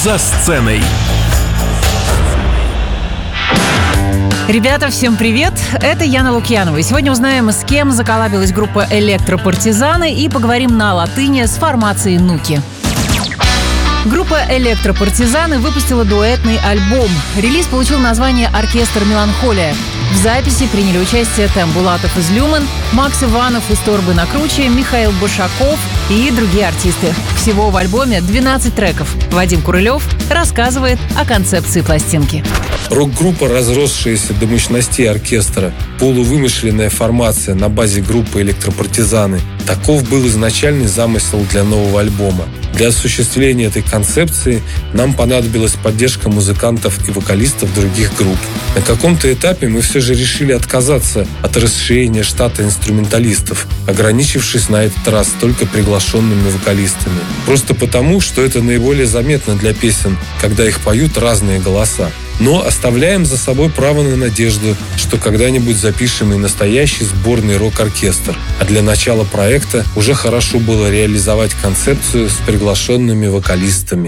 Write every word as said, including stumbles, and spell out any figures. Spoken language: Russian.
За сценой. Ребята, всем привет! Это Яна Лукьянова. И сегодня узнаем, с кем заколлабилась группа «Электропартизаны», и поговорим на латыни с формацией «Нуки». Группа «Электропартизаны» выпустила дуэтный альбом. Релиз получил название «Оркестр Меланхолия». В записи приняли участие Тем Булатов из «Люмен», Макс Иванов из «Торбы на круче», Михаил Башаков и другие артисты. Всего в альбоме двенадцать треков. Вадим Курылев рассказывает о концепции пластинки. Рок-группа, разросшаяся до мощностей оркестра, полувымышленная формация на базе группы «Электропартизаны». Таков был изначальный замысел для нового альбома. Для осуществления этой концепции нам понадобилась поддержка музыкантов и вокалистов других групп. На каком-то этапе мы все же решили отказаться от расширения штата инструменталистов, ограничившись на этот раз только приглашенными вокалистами. Просто потому, что это наиболее заметно для песен, когда их поют разные голоса. Но оставляем за собой право на надежду, что когда-нибудь запишем и настоящий сборный рок-оркестр. А для начала проекта уже хорошо было реализовать концепцию с приглашенными вокалистами.